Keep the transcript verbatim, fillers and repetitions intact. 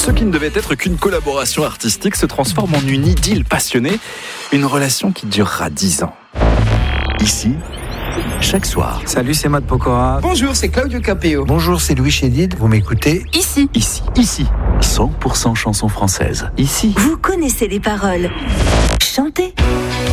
ce qui ne devait être qu'une collaboration artistique se transforme en une idylle passionnée, une relation qui durera dix ans. Ici, chaque soir. Salut, c'est Matt Pokora. Bonjour, c'est Claudio Capéo. Bonjour, c'est Louis Chédid. Vous m'écoutez ? Ici. Ici. Ici. cent pour cent chansons françaises. Ici. Vous connaissez les paroles. Chantez.